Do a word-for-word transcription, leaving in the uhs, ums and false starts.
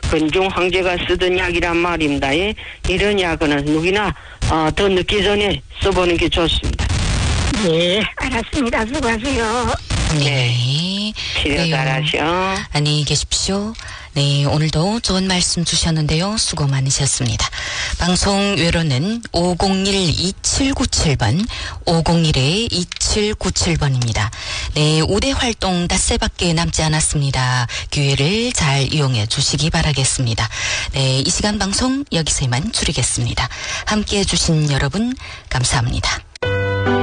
근중 황제가 쓰던 약이란 말입니다. 예? 이런 약은 누구나 어, 더 늦기 전에 써보는 게 좋습니다. 예, 알았습니다. 수고하세요. 네. 치료 그래요. 잘하셔. 안녕히 계십시오. 네, 오늘도 좋은 말씀 주셨는데요. 수고 많으셨습니다. 방송 외로는 오공일 이칠구칠 번, 오공일 이칠구칠 번입니다. 네, 우대 활동 닷새밖에 남지 않았습니다. 기회를 잘 이용해 주시기 바라겠습니다. 네, 이 시간 방송 여기서 이만 줄이겠습니다. 함께해 주신 여러분 감사합니다.